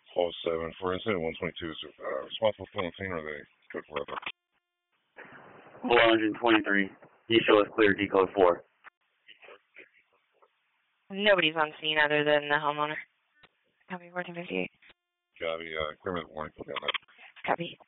Call 7 for incident 122 is responsible for the scene or they code for other? 123. You show us clear decode 4. Nobody's on scene other than the homeowner. Copy 1458. Copy, clear warning. Copy.